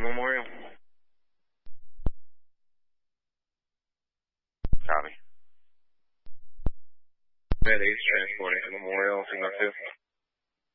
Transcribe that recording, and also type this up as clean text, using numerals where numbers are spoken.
Memorial. Copy. Med 8 transporting to Memorial, signal 2.